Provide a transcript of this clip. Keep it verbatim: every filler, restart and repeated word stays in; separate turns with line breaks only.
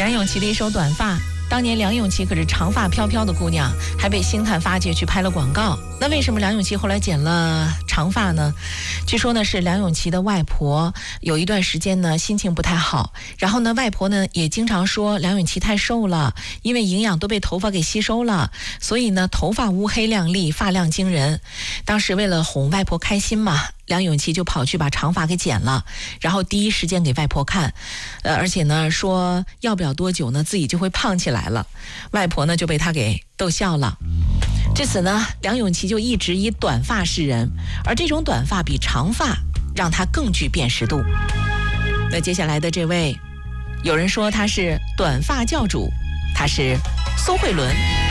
梁咏琪的一首《短发》。当年梁咏琪可是长发飘飘的姑娘，还被星探发掘去拍了广告。那为什么梁咏琪后来剪了长发呢？据说呢是梁咏琪的外婆有一段时间呢心情不太好，然后呢外婆呢也经常说梁咏琪太瘦了，因为营养都被头发给吸收了，所以呢头发乌黑亮丽，发量惊人。当时为了哄外婆开心嘛，梁咏琪就跑去把长发给剪了，然后第一时间给外婆看，呃，而且呢说要不了多久呢自己就会胖起来了，外婆呢就被他给逗笑了。至此呢，梁咏琪就一直以短发示人，而这种短发比长发让她更具辨识度。那接下来的这位，有人说他是短发教主，他是苏慧伦。